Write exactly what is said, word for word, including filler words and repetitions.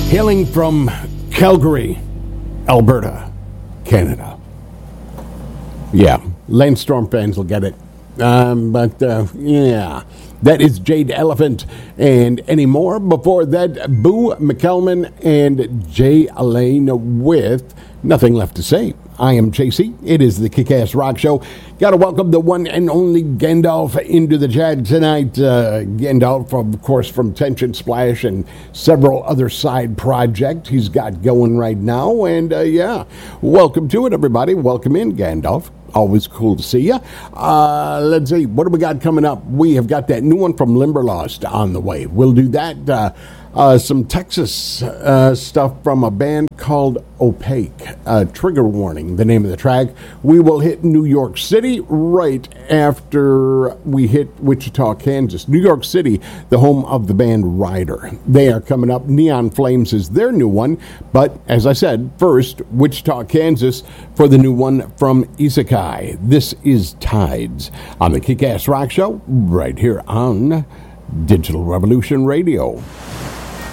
Hailing from Calgary, Alberta, Canada. Yeah, Landstorm fans will get it. Um, but, uh, yeah, that is Jade Elephant and any more. Before that, Boo McKelman and Jay Elaine with Nothing Left to Say. I am J C. It is the Kick-Ass Rock Show. Got to welcome the one and only Gandalf into the chat tonight. Uh, Gandalf, of course, from Tension Splash and several other side projects he's got going right now. And, uh, yeah, welcome to it, everybody. Welcome in, Gandalf. Always cool to see you. Uh, let's see. What do we got coming up? We have got that new one from Limberlost on the way. We'll do that. Uh, uh, some Texas uh, stuff from a band called Opaque. Uh, Trigger Warning, the name of the track. We will hit New York City right after we hit Wichita, Kansas. New York City, the home of the band Rider. They are coming up. Neon Flames is their new one. But, as I said, first, Wichita, Kansas for the new one from Isekai. This is Tides on the Kick-Ass Rock Show right here on Digital Revolution Radio.